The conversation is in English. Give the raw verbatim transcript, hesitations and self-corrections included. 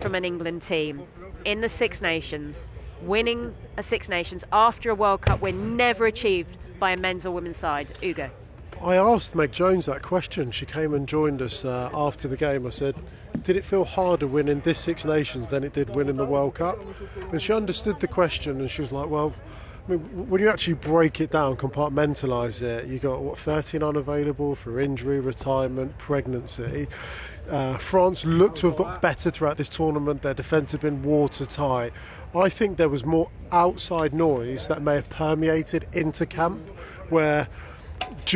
from an England team in the Six Nations, winning a Six Nations after a World Cup win never achieved by a men's or women's side? Ugo. I asked Meg Jones that question. She came and joined us uh, after the game. I said, did it feel harder winning this Six Nations than it did winning the World Cup? And she understood the question, and she was like, well, I mean, when you actually break it down, compartmentalise it, you got, what, thirteen unavailable for injury, retirement, pregnancy. Uh, France looked to have got better throughout this tournament. Their defence had been watertight. I think there was more outside noise that may have permeated into camp, where